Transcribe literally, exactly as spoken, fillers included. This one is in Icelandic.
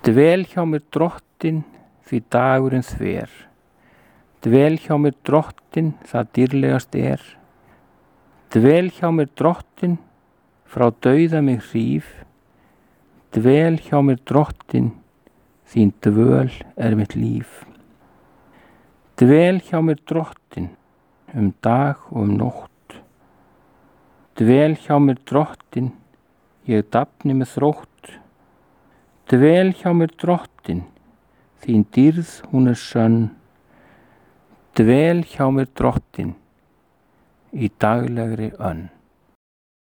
Dvel hjá mér drottin, því dagurinn þver. Dvel hjá mér drottin, það dýrlegast er. Dvel hjá mér drottin, frá dauða mig hríf. Dvel hjá mér drottin, þín dvöl er mitt líf. Dvel hjá mér drottin, um dag og um nótt. Dvel hjá mér drottin, ég dafni með þrótt. Dvel hjá mér drottin, þín dýrð hún er sönn. Dvel hjá mér drottin, í daglegri önn.